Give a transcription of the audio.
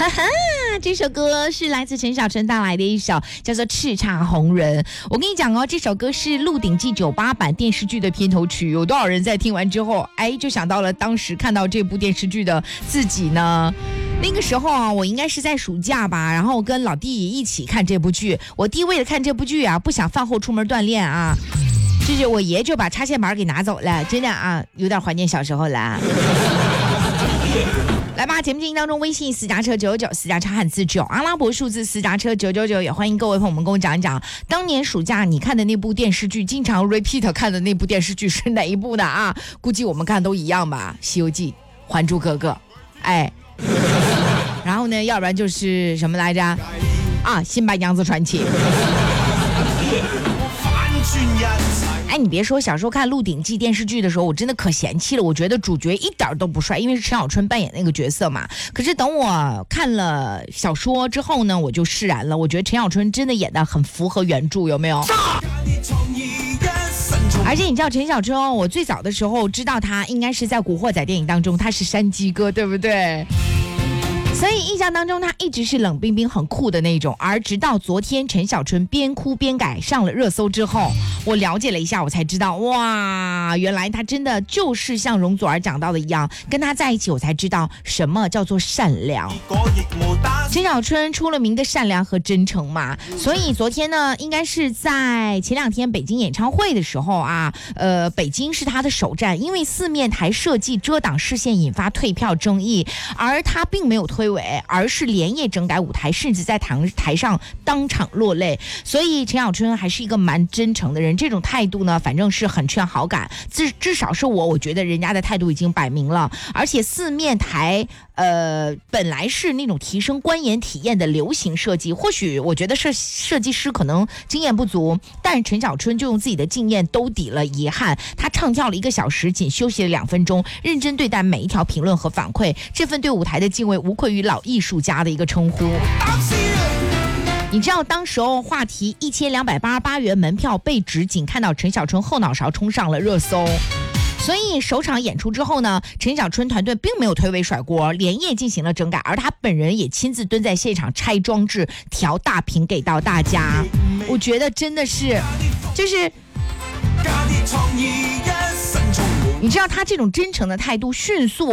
哈哈，这首歌是来自陈小春带来的一首叫做《叱咤红人》。我跟你讲哦，这首歌是《鹿鼎记》98版电视剧的片头曲。有多少人在听完之后，就想到了当时看到这部电视剧的自己呢？那个时候啊，我应该是在暑假吧，然后跟老弟一起看这部剧。我弟为了看这部剧啊，不想饭后出门锻炼啊，就是我爷就把插线板给拿走了，真的啊，有点怀念小时候了。来吧，节目进行当中，微信私家车999，私家车汉字9，阿拉伯数字私家车999，也欢迎各位朋友们跟我讲一讲，当年暑假你看的那部电视剧，经常 repeat 看的那部电视剧是哪一部的啊？估计我们看都一样吧，《西游记》《还珠格格》，然后呢，要不然就是什么来着？啊，《新白娘子传奇》。你别说，小时候看《鹿鼎记》电视剧的时候，我真的可嫌弃了。我觉得主角一点都不帅，因为是陈小春扮演那个角色嘛。可是等我看了小说之后呢，我就释然了。我觉得陈小春真的演得很符合原著，有没有？而且你知道陈小春，我最早的时候知道他应该是在《古惑仔》电影当中，他是山鸡哥，对不对？所以印象当中他一直是冷冰冰很酷的那种，而直到昨天陈小春边哭边改上了热搜之后，我了解了一下，我才知道，哇，原来他真的就是像容祖儿讲到的一样，跟他在一起我才知道什么叫做善良。陈小春出了名的善良和真诚嘛，所以昨天呢，应该是在前2天北京演唱会的时候啊，北京是他的首站，因为四面台设计遮挡视线引发退票争议，而他并没有推诿，而是连夜整改舞台，甚至在台上当场落泪。所以陈小春还是一个蛮真诚的人，这种态度呢，反正是很劝好感，至少是我觉得人家的态度已经摆明了。而且四面台本来是那种提升观演体验的流行设计，或许我觉得设计师可能经验不足，但是陈小春就用自己的经验兜底了遗憾。他唱跳了1个小时，仅休息了2分钟，认真对待每一条评论和反馈，这份对舞台的敬畏无愧于老艺术家的一个称呼。你知道当时候话题1288元门票被指仅看到陈小春后脑勺冲上了热搜。所以首场演出之后呢，陈小春团队并没有推诿甩锅，连夜进行了整改，而他本人也亲自蹲在现场拆装置，调大屏给到大家。我觉得真的是，就是你知道他这种真诚的态度迅速